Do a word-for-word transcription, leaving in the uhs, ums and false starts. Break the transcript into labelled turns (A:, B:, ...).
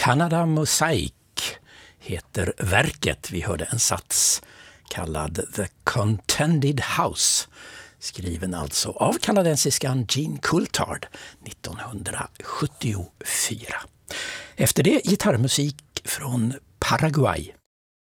A: Canada Mosaic heter verket. Vi hörde en sats kallad The Contended House, skriven alltså av kanadensiskan Jean Coulthard nittonhundrasjuttiofyra. Efter det gitarrmusik från Paraguay.